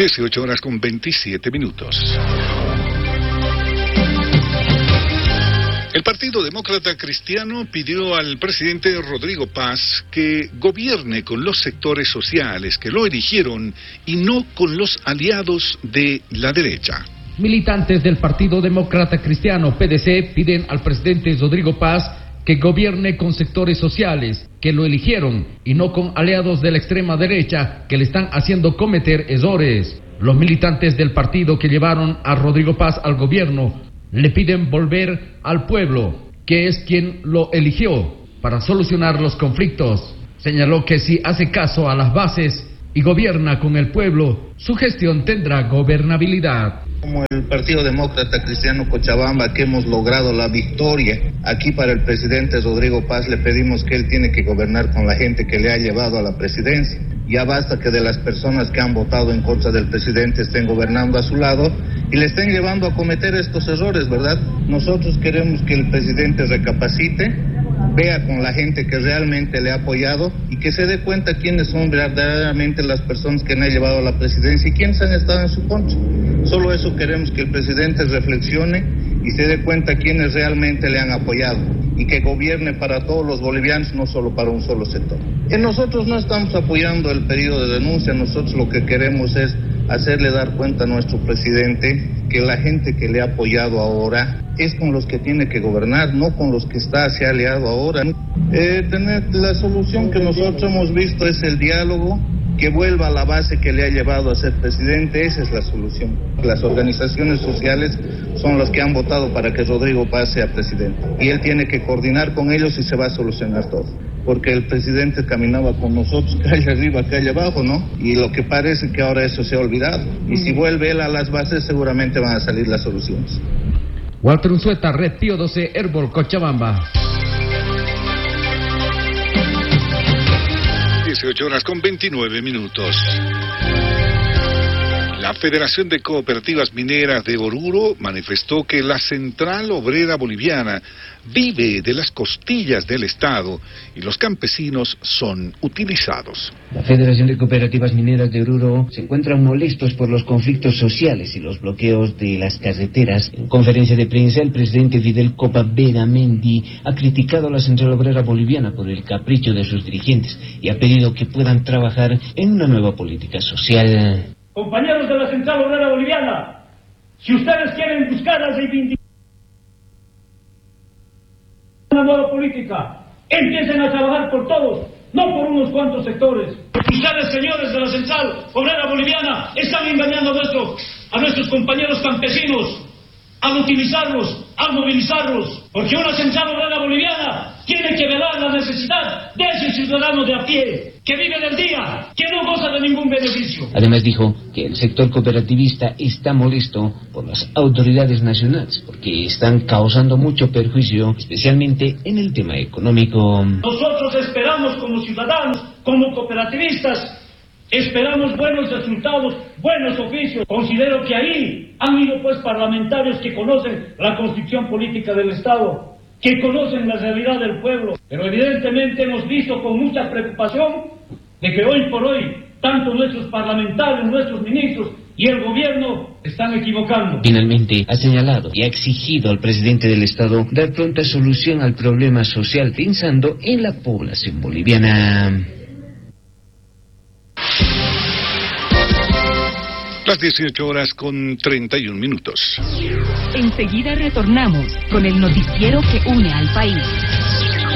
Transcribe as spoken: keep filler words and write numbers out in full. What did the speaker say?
dieciocho horas con veintisiete minutos. El Partido Demócrata Cristiano pidió al presidente Rodrigo Paz que gobierne con los sectores sociales que lo eligieron y no con los aliados de la derecha. Militantes del Partido Demócrata Cristiano, P D C, piden al presidente Rodrigo Paz que gobierne con sectores sociales que lo eligieron y no con aliados de la extrema derecha que le están haciendo cometer errores. Los militantes del partido que llevaron a Rodrigo Paz al gobierno le piden volver al pueblo, que es quien lo eligió, para solucionar los conflictos. Señaló que si hace caso a las bases y gobierna con el pueblo, su gestión tendrá gobernabilidad. Como el Partido Demócrata Cristiano Cochabamba, que hemos logrado la victoria aquí para el presidente Rodrigo Paz, le pedimos que él tiene que gobernar con la gente que le ha llevado a la presidencia. Ya basta que de las personas que han votado en contra del presidente estén gobernando a su lado y le estén llevando a cometer estos errores, ¿verdad? Nosotros queremos que el presidente recapacite, vea con la gente que realmente le ha apoyado y que se dé cuenta quiénes son verdaderamente las personas que le han llevado a la presidencia y quiénes han estado en su contra. Solo eso queremos, que el presidente reflexione y se dé cuenta quiénes realmente le han apoyado y que gobierne para todos los bolivianos, no solo para un solo sector. Y nosotros no estamos apoyando el pedido de denuncia, nosotros lo que queremos es hacerle dar cuenta a nuestro presidente que la gente que le ha apoyado ahora es con los que tiene que gobernar, no con los que está se ha aliado ahora. Eh, tener la solución que nosotros hemos visto es el diálogo, que vuelva a la base que le ha llevado a ser presidente, esa es la solución. Las organizaciones sociales son las que han votado para que Rodrigo Paz sea presidente y él tiene que coordinar con ellos y se va a solucionar todo. Porque el presidente caminaba con nosotros, calle arriba, calle abajo, ¿no? Y lo que parece que ahora eso se ha olvidado. Y si vuelve él a las bases, seguramente van a salir las soluciones. Walter Unzueta, Red Pío doce, Herbol, Cochabamba. dieciocho horas con veintinueve minutos. La Federación de Cooperativas Mineras de Oruro manifestó que la Central Obrera Boliviana vive de las costillas del Estado y los campesinos son utilizados. La Federación de Cooperativas Mineras de Oruro se encuentran molestos por los conflictos sociales y los bloqueos de las carreteras. En conferencia de prensa, el presidente Fidel Copa Beramendi ha criticado a la Central Obrera Boliviana por el capricho de sus dirigentes y ha pedido que puedan trabajar en una nueva política social. Compañeros de la Central Obrera Boliviana, si ustedes quieren buscar la reivindicación de una nueva política, empiecen a trabajar por todos, no por unos cuantos sectores. Ustedes, señores de la Central Obrera Boliviana, están engañando a, nuestro, a nuestros compañeros campesinos al utilizarlos, al movilizarlos, porque una Central Obrera Boliviana tiene que velar la necesidad de ese ciudadano de a pie, que vive del día, que no goza de ningún beneficio. Además dijo que el sector cooperativista está molesto por las autoridades nacionales, porque están causando mucho perjuicio, especialmente en el tema económico. Nosotros esperamos como ciudadanos, como cooperativistas, esperamos buenos resultados, buenos oficios. Considero que ahí han ido pues parlamentarios que conocen la constitución política del Estado, que conocen la realidad del pueblo. Pero evidentemente hemos visto con mucha preocupación de que hoy por hoy, tanto nuestros parlamentarios, nuestros ministros y el gobierno están equivocando. Finalmente, ha señalado y ha exigido al presidente del Estado dar pronta solución al problema social, pensando en la población boliviana. Las dieciocho horas con treinta y un minutos. Enseguida retornamos con el noticiero que une al país.